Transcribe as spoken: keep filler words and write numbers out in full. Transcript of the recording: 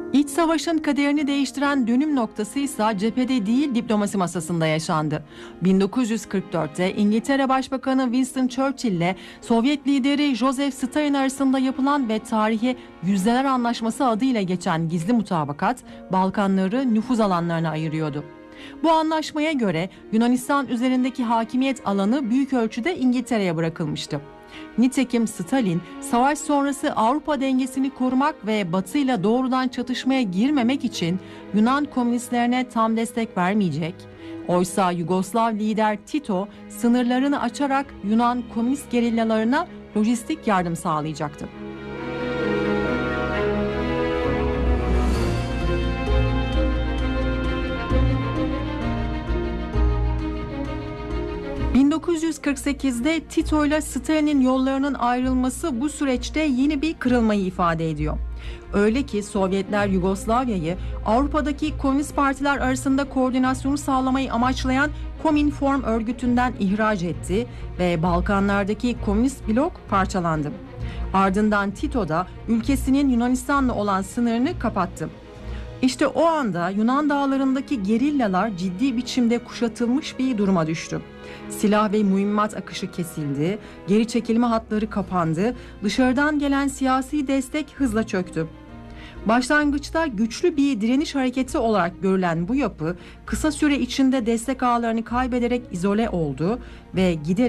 İç savaşın kaderini değiştiren dönüm noktası ise cephede değil diplomasi masasında yaşandı. bin dokuz yüz kırk dörtte İngiltere Başbakanı Winston Churchill ile Sovyet lideri Joseph Stalin arasında yapılan ve tarihe Yüzdeler Anlaşması adıyla geçen gizli mutabakat Balkanları nüfuz alanlarına ayırıyordu. Bu anlaşmaya göre Yunanistan üzerindeki hakimiyet alanı büyük ölçüde İngiltere'ye bırakılmıştı. Nitekim Stalin, savaş sonrası Avrupa dengesini korumak ve Batı ile doğrudan çatışmaya girmemek için Yunan komünistlerine tam destek vermeyecek. Oysa Yugoslav lider Tito sınırlarını açarak Yunan komünist gerillalarına lojistik yardım sağlayacaktı. bin dokuz yüz kırk sekizde Tito ile Stalin'in yollarının ayrılması bu süreçte yeni bir kırılmayı ifade ediyor. Öyle ki Sovyetler Yugoslavya'yı Avrupa'daki komünist partiler arasında koordinasyonu sağlamayı amaçlayan Kominform örgütünden ihraç etti ve Balkanlardaki komünist blok parçalandı. Ardından Tito da ülkesinin Yunanistan'la olan sınırını kapattı. İşte o anda Yunan dağlarındaki gerillalar ciddi biçimde kuşatılmış bir duruma düştü. Silah ve mühimmat akışı kesildi, geri çekilme hatları kapandı, dışarıdan gelen siyasi destek hızla çöktü. Başlangıçta güçlü bir direniş hareketi olarak görülen bu yapı kısa süre içinde destek ağlarını kaybederek izole oldu ve giderek